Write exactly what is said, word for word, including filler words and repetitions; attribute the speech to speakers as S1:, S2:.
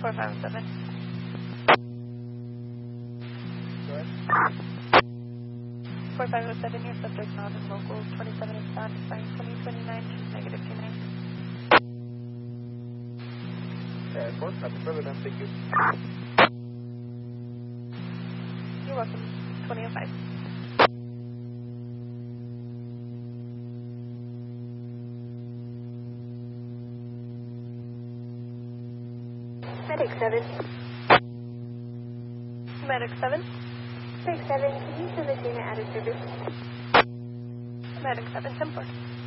S1: four five seven.
S2: Sorry?
S1: four five seven, your subject not in local, twenty-seven is done, flying twenty twenty-nine, negative two nine.
S2: Uh, four, copy further then, thank you.
S1: You're welcome, twenty oh five.
S3: Medic seven.
S1: Medic seven.
S3: Medic seven, can you send the unit out of service?
S1: Medic seven, ten four.